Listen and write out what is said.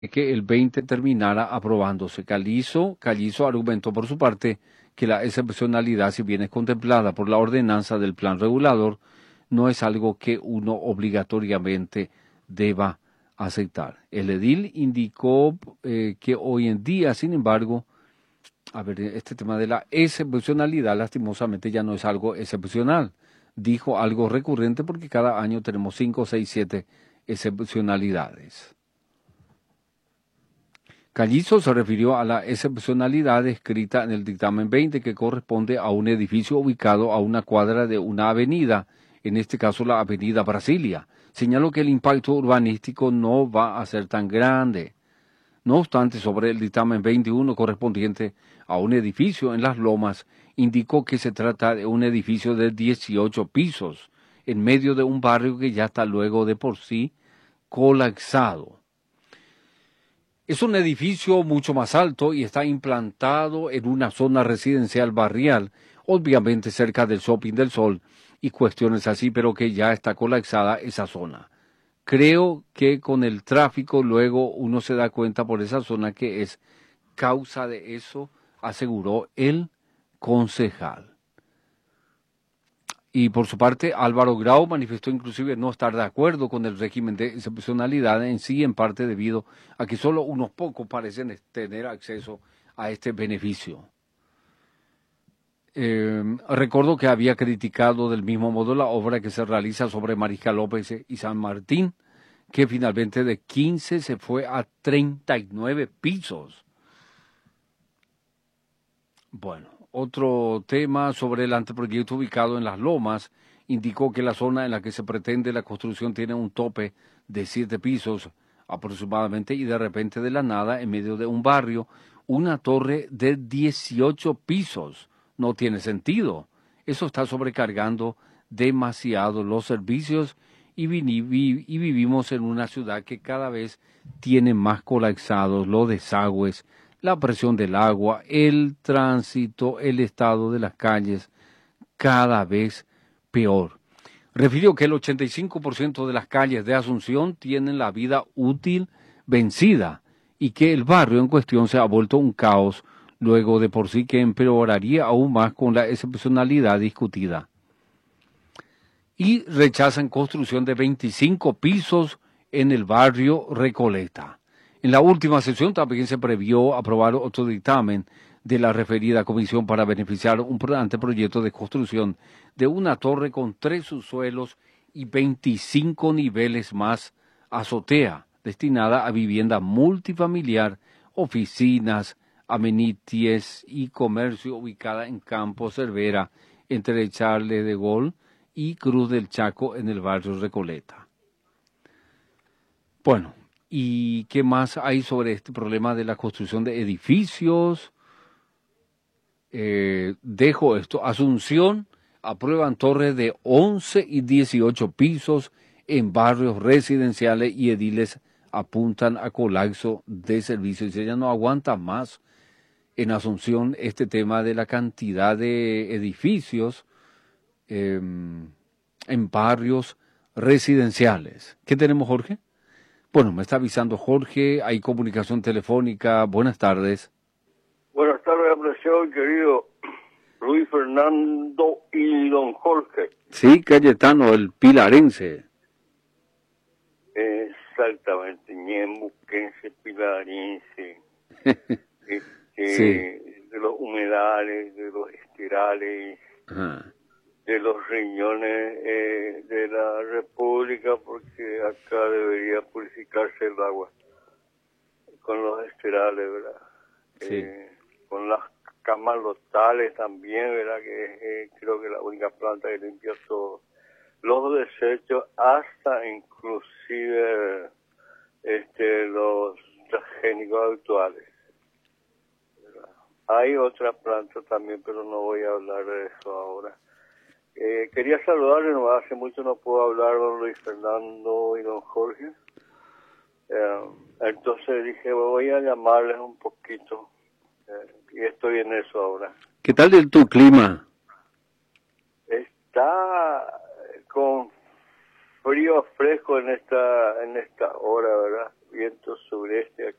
que el 20 terminara aprobándose. Callizo argumentó por su parte que la excepcionalidad, si bien es contemplada por la ordenanza del plan regulador, no es algo que uno obligatoriamente deba aceptar. El edil indicó que hoy en día, sin embargo, a ver, este tema de la excepcionalidad lastimosamente ya no es algo excepcional. Dijo algo recurrente porque cada año tenemos 5, 6, 7 excepcionalidades. Callizo se refirió a la excepcionalidad escrita en el dictamen 20 que corresponde a un edificio ubicado a una cuadra de una avenida, en este caso la avenida Brasilia. Señaló que el impacto urbanístico no va a ser tan grande. No obstante, sobre el dictamen 21 correspondiente a un edificio en Las Lomas, indicó que se trata de un edificio de 18 pisos, en medio de un barrio que ya está luego de por sí colapsado. Es un edificio mucho más alto y está implantado en una zona residencial barrial, obviamente cerca del Shopping del Sol y cuestiones así, pero que ya está colapsada esa zona. Creo que con el tráfico luego uno se da cuenta por esa zona que es causa de eso, aseguró el concejal. Y por su parte, Álvaro Grau manifestó inclusive no estar de acuerdo con el régimen de excepcionalidad en sí, en parte debido a que solo unos pocos parecen tener acceso a este beneficio. Recuerdo que había criticado del mismo modo la obra que se realiza sobre Mariscal López y San Martín, que finalmente de 15 se fue a 39 pisos. Bueno, otro tema sobre el anteproyecto ubicado en Las Lomas indicó que la zona en la que se pretende la construcción tiene un tope de 7 pisos aproximadamente y de repente de la nada, en medio de un barrio, una torre de 18 pisos. No tiene sentido. Eso está sobrecargando demasiado los servicios y vivimos en una ciudad que cada vez tiene más colapsados los desagües, la presión del agua, el tránsito, el estado de las calles, cada vez peor. Refirió que el 85% de las calles de Asunción tienen la vida útil vencida y que el barrio en cuestión se ha vuelto un caos, luego de por sí que empeoraría aún más con la excepcionalidad discutida. Y rechazan construcción de 25 pisos en el barrio Recoleta. En la última sesión también se previó aprobar otro dictamen de la referida comisión para beneficiar un anteproyecto de construcción de una torre con 3 subsuelos y 25 niveles más azotea, destinada a vivienda multifamiliar, oficinas, amenities y comercio ubicada en Campo Cervera, entre Charles de Gaulle y Cruz del Chaco en el barrio Recoleta. Bueno, ¿y qué más hay sobre este problema de la construcción de edificios? Dejo esto. Asunción aprueban torres de 11 y 18 pisos en barrios residenciales y ediles apuntan a colapso de servicios. Y ella no aguanta más en Asunción este tema de la cantidad de edificios en barrios residenciales. ¿Qué tenemos, Jorge? Bueno, me está avisando Jorge, hay comunicación telefónica. Buenas tardes. Buenas tardes, apreciado y querido Luis Fernando y don Jorge. Sí, Cayetano, el pilarense. Exactamente, ñembuquense, pilarense, Sí. de los humedales, de los estirales, Ajá. de los riñones de la República, porque acá debería purificarse el agua con los estirales, ¿verdad? Sí. Con las camalotales también, ¿verdad? Que creo que la única planta que limpia todo. Los desechos, hasta inclusive los transgénicos actuales, ¿verdad? Hay otra planta también, pero no voy a hablar de eso ahora. Quería saludarle, no hace mucho no puedo hablar don Luis Fernando y don Jorge. Entonces dije, voy a llamarles un poquito. Y estoy en eso ahora. ¿Qué tal de tu clima? Está con frío fresco en esta hora, ¿verdad? viento sureste